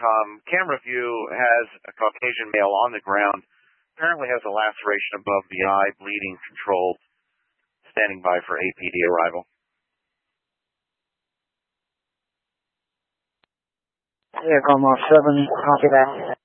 Camera view has a Caucasian male on the ground. Apparently has a laceration above the eye, bleeding controlled. Standing by for APD arrival. Yeah, Como 7, copy that.